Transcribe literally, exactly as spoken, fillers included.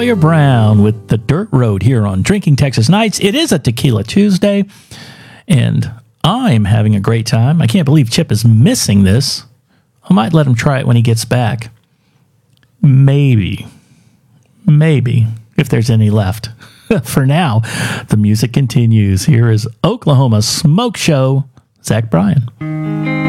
Sawyer Brown with The Dirt Road here on Drinking Texas Nights. It is a Tequila Tuesday, and I'm having a great time. I can't believe Chip is missing this. I might let him try it when he gets back. Maybe. Maybe, if there's any left. For now, the music continues. Here is Oklahoma Smoke Show, Zach Bryan.